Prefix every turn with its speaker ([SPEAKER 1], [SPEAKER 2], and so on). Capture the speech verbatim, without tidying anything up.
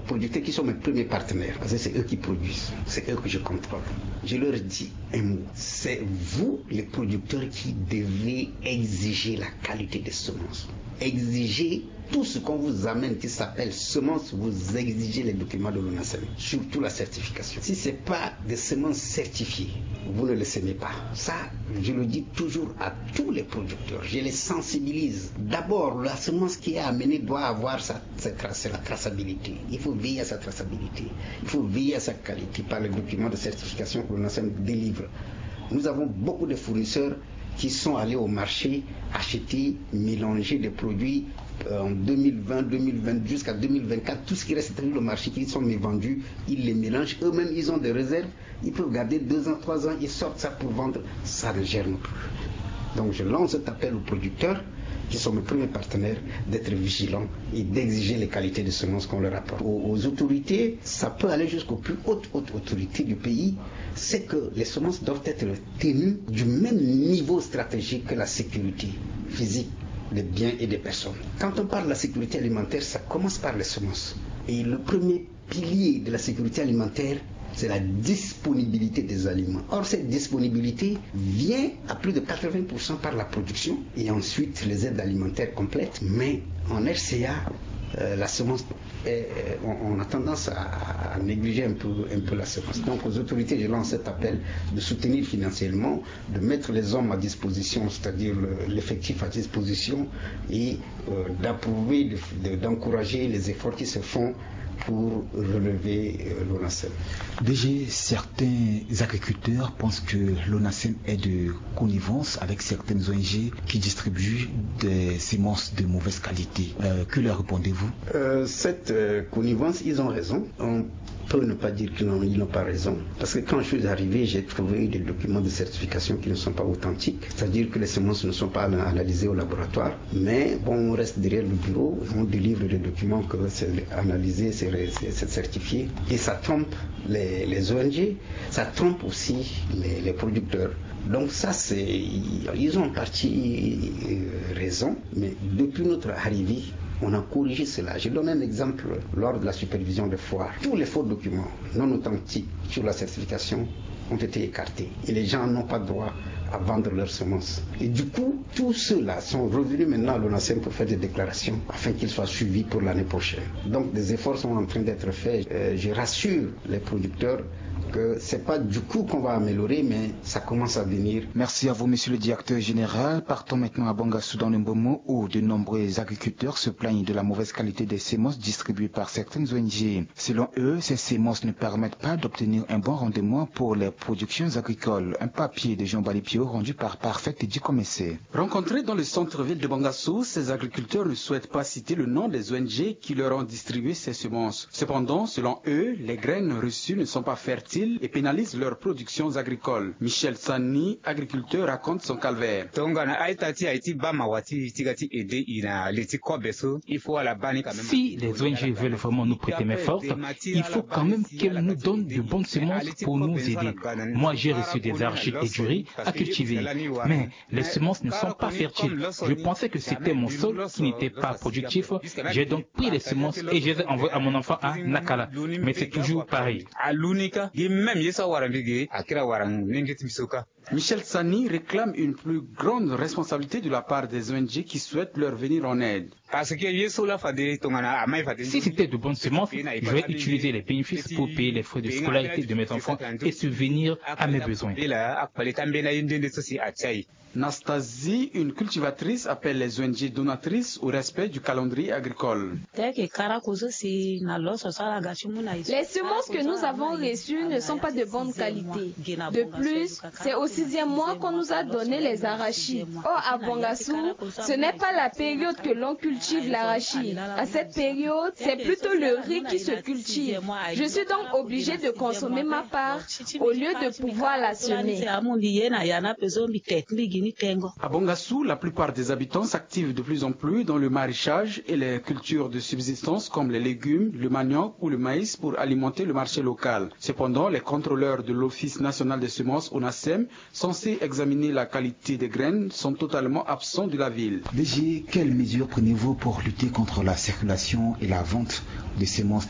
[SPEAKER 1] producteurs qui sont mes premiers partenaires, parce que c'est eux qui produisent, c'est eux que je contrôle. Je leur dis un mot, c'est vous les producteurs qui devez exiger la qualité des semences. Exiger tout ce qu'on vous amène qui s'appelle semences, vous exigez les documents de l'ONASEM, surtout la certification. Si ce n'est pas des semences certifiées, vous ne les semez pas. Ça, je le dis toujours à tous les producteurs, je les sensibilise. D'abord, la semence qui est amenée doit avoir sa, sa trace, la traçabilité. Il faut veiller à sa traçabilité, il faut veiller à sa qualité par les documents de certification que l'ONASEM délivre. Nous avons beaucoup de fournisseurs qui sont allés au marché acheter, mélanger des produits en deux mille vingt, deux mille vingt jusqu'à deux mille vingt-quatre, tout ce qui reste sur le marché qui sont vendus, ils les mélangent, eux-mêmes ils ont des réserves, ils peuvent garder deux ans, trois ans, ils sortent ça pour vendre, ça ne germe plus. Donc je lance cet appel aux producteurs qui sont mes premiers partenaires, d'être vigilants et d'exiger les qualités de semences qu'on leur apporte. Aux, aux autorités, ça peut aller jusqu'aux plus hautes, hautes autorités du pays, c'est que les semences doivent être tenues du même niveau stratégique que la sécurité physique des biens et des personnes. Quand on parle de la sécurité alimentaire, ça commence par les semences. Et le premier pilier de la sécurité alimentaire, c'est la disponibilité des aliments. Or, cette disponibilité vient à plus de quatre-vingts pour cent par la production et ensuite les aides alimentaires complètes. Mais en R C A, euh, la semence, est, on, on a tendance à, à négliger un peu, un peu la semence. Donc, aux autorités, je lance cet appel de soutenir financièrement, de mettre les hommes à disposition, c'est-à-dire le, l'effectif à disposition et euh, d'approuver, de, de, d'encourager les efforts qui se font pour relever euh, l'ONASEM.
[SPEAKER 2] D G, certains agriculteurs pensent que l'ONASEM est de connivence avec certaines O N G qui distribuent des semences de mauvaise qualité. Euh, que leur répondez-vous?
[SPEAKER 1] euh, Cette euh, connivence, ils ont raison. On peut ne pas dire qu'ils n'ont, ils n'ont pas raison. Parce que quand je suis arrivé, j'ai trouvé des documents de certification qui ne sont pas authentiques. C'est-à-dire que les semences ne sont pas analysées au laboratoire. Mais bon, on reste derrière le bureau, on délivre des documents que c'est analysé, c'est, c'est, c'est certifié. Et ça trompe les, les O N G, ça trompe aussi les, les producteurs. Donc ça, c'est, ils ont en partie euh, raison. Mais depuis notre arrivée, on a corrigé cela. Je donne un exemple lors de la supervision de foire. Tous les faux documents non authentiques sur la certification ont été écartés et les gens n'ont pas droit à vendre leurs semences. Et du coup, tous ceux-là sont revenus maintenant à l'ONASEM pour faire des déclarations afin qu'ils soient suivis pour l'année prochaine. Donc des efforts sont en train d'être faits. Euh, je rassure les producteurs que c'est pas du coup qu'on va améliorer, mais ça commence à venir.
[SPEAKER 2] Merci à vous, monsieur le directeur général. Partons maintenant à Bangassou dans le Mbomo, où de nombreux agriculteurs se plaignent de la mauvaise qualité des semences distribuées par certaines O N G. Selon eux, ces semences ne permettent pas d'obtenir un bon rendement pour les productions agricoles. Un papier de Jean Balipio rendu par Parfait et Dicomessé.
[SPEAKER 3] Rencontrés dans le centre-ville de Bangassou, ces agriculteurs ne souhaitent pas citer le nom des O N G qui leur ont distribué ces semences. Cependant, selon eux, les graines reçues ne sont pas fertiles et pénalisent leurs productions agricoles. Michel Sani, agriculteur, raconte son calvaire.
[SPEAKER 4] Si les O N G veulent vraiment nous prêter main forte, il faut quand même qu'elles nous donnent de bonnes semences pour nous aider. Moi, j'ai reçu des arachides et du riz à cultiver, mais les semences ne sont pas fertiles. Je pensais que c'était mon sol qui n'était pas productif. J'ai donc pris les semences et je les ai envoyées à mon enfant à Nakala. Mais c'est toujours pareil.
[SPEAKER 3] Michel Sani réclame une plus grande responsabilité de la part des O N G qui souhaitent leur venir en aide.
[SPEAKER 4] Si c'était de bonnes semences, je vais utiliser les bénéfices pour payer les frais de scolarité de mes enfants et subvenir à mes besoins.
[SPEAKER 3] Nastasie, une cultivatrice, appelle les O N G donatrices au respect du calendrier agricole.
[SPEAKER 5] Les semences que nous avons reçues ne sont pas de bonne qualité. De plus, c'est au sixième mois qu'on nous a donné les arachides. Or, à Bangassou, ce n'est pas la période que l'on cultive l'arachide. À cette période, c'est plutôt le riz qui se cultive. Je suis donc obligée de consommer ma part au lieu de pouvoir la semer.
[SPEAKER 3] À Bangassou, la plupart des habitants s'activent de plus en plus dans le maraîchage et les cultures de subsistance comme les légumes, le manioc ou le maïs pour alimenter le marché local. Cependant, les contrôleurs de l'Office national des semences ONASEM, censés examiner la qualité des graines, sont totalement absents de la ville.
[SPEAKER 2] D G, quelles mesures prenez-vous pour lutter contre la circulation et la vente de semences